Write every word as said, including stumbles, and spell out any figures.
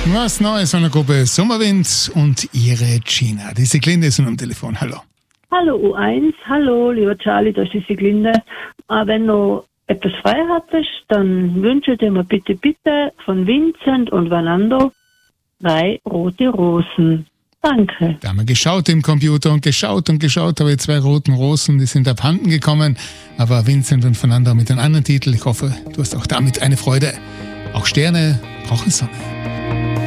Was Neues von der Gruppe Sommerwind und ihre Gina. Die Siglinde ist nun am Telefon. Hallo. Hallo U eins, hallo lieber Charlie, da ist die Siglinde. Äh, wenn du etwas frei hattest, dann wünsche dir mal bitte, bitte von Vincent und Vanando drei rote Rosen. Danke. Da haben wir geschaut im Computer und geschaut und geschaut, aber die zwei roten Rosen, die sind abhanden gekommen. Aber Vincent und Fernando mit einem anderen Titel. Ich hoffe, du hast auch damit eine Freude. Auch Sterne brauchen Sonne.